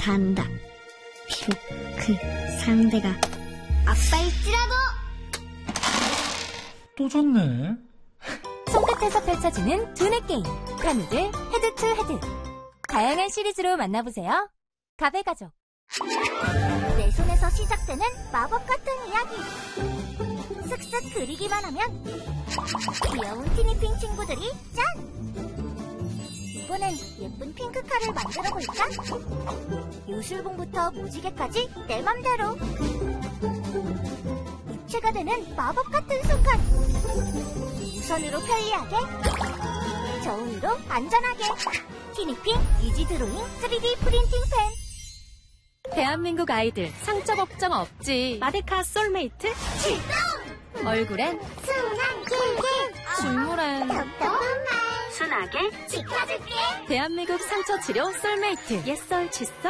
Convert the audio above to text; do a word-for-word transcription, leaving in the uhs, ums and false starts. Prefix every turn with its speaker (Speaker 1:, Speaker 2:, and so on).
Speaker 1: 간다. 비록 그 상대가 아빠일지라도.
Speaker 2: 또 졌네.
Speaker 3: 손끝에서 펼쳐지는 두뇌 게임 카누들 헤드 투 헤드. 다양한 시리즈로 만나보세요. 가베가족.
Speaker 4: 내 손에서 시작되는 마법 같은 이야기. 쓱쓱 그리기만 하면 귀여운 티니핑 친구들이 짠! 이번엔 예쁜 핑크카를 만들어 볼까? 요술봉부터 무지개까지 내 맘대로. 입체가 되는 마법 같은 순간. 우선으로 편리하게, 저온으로 안전하게. 티니핑 이지 드로잉 쓰리디 프린팅 펜.
Speaker 3: 대한민국 아이들 상처 걱정 없지. 마데카 솔메이트
Speaker 4: 출동!
Speaker 3: 얼굴엔
Speaker 4: 순한 길게,
Speaker 3: 실물엔
Speaker 4: 답답한 말 순하게 지켜줄게.
Speaker 3: 대한민국 상처 치료 솔메이트 옛설 칫솔